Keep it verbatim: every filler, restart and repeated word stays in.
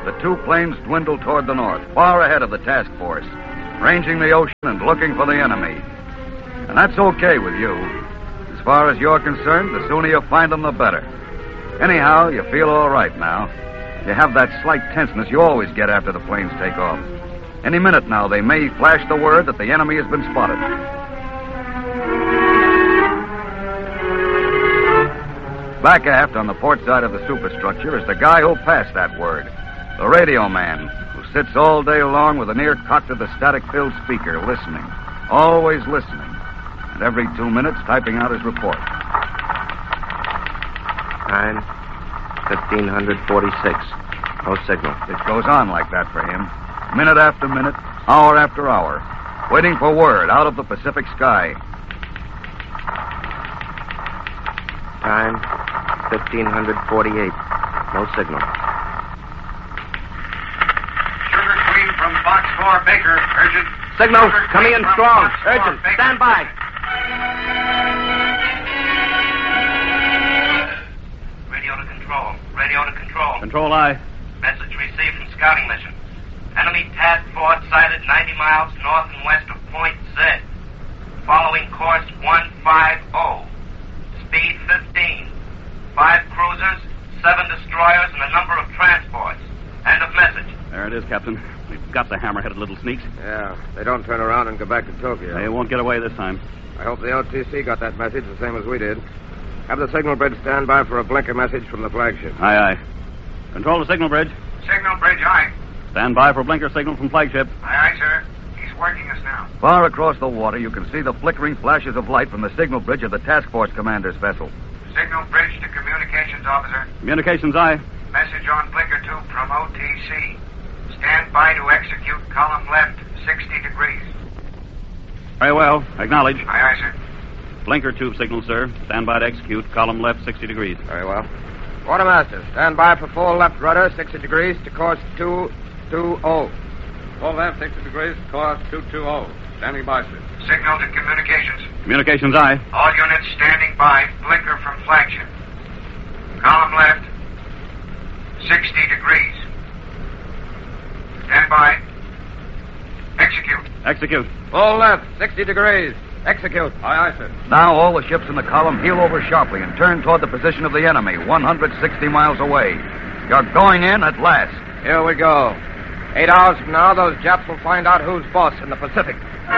the two planes dwindled toward the north, far ahead of the task force, ranging the ocean and looking for the enemy. And that's okay with you. As far as you're concerned, the sooner you find them, the better. Anyhow, you feel all right now. You have that slight tenseness you always get after the planes take off. Any minute now, they may flash the word that the enemy has been spotted. Back aft on the port side of the superstructure is the guy who'll pass that word, the radio man, who sits all day long with an ear cocked to the static-filled speaker, listening, always listening, and every two minutes typing out his report. Time, fifteen forty-six. No signal. It goes on like that for him, minute after minute, hour after hour, waiting for word out of the Pacific sky. Time, fifteen forty-eight. No signal. Sugar Queen from Box four, Baker. Urgent. Signal, Sugar coming in Queen from strong. Box four, Urgent. Baker. Stand by. Radio to control. Radio to control. Control I. Message received from scouting mission. Enemy task force sighted ninety miles north and west of Point Z. Following course one fifty. Speed fifteen. Five cruisers, seven destroyers, and a number of transports. End of message. There it is, Captain. We've got the hammer-headed little sneaks. Yeah, they don't turn around and go back to Tokyo. They won't get away this time. I hope the O T C got that message the same as we did. Have the signal bridge stand by for a blinker message from the flagship. Aye, aye. Control the signal bridge. Signal bridge, aye. Stand by for blinker signal from flagship. Aye, aye, sir. He's working us now. Far across the water, you can see the flickering flashes of light from the signal bridge of the task force commander's vessel. Signal bridge to communications officer. Communications aye. Message on blinker two from O T C. Stand by to execute column left, sixty degrees. Very well. Acknowledge. Aye, aye, sir. Blinker tube signal, sir. Stand by to execute. Column left, sixty degrees. Very well. Quartermaster, stand by for full left rudder, sixty degrees to course two two zero. Full left, sixty degrees, course two two zero. Standing by, sir. Signal to communications. Communications aye. All units standing by. Blinker from flagship. Column left, sixty degrees. Stand by. Execute. Execute. Full left, sixty degrees. Execute. Aye, aye, sir. Now all the ships in the column heel over sharply and turn toward the position of the enemy, one hundred sixty miles away. You're going in at last. Here we go. Eight hours from now, those Japs will find out who's boss in the Pacific.